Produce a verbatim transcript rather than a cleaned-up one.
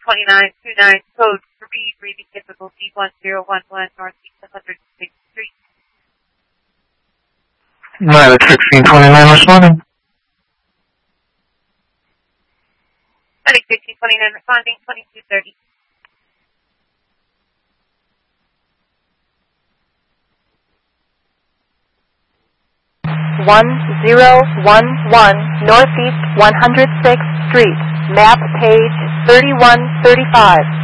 twenty-nine twenty-nine, code three, reading difficulty one zero one one, Northeast one hundred sixth Street. Mileage sixteen twenty-nine responding. Medic fifteen twenty-nine responding, twenty-two thirty. one zero one one, Northeast one hundred sixth Street, map page thirty-one thirty-five.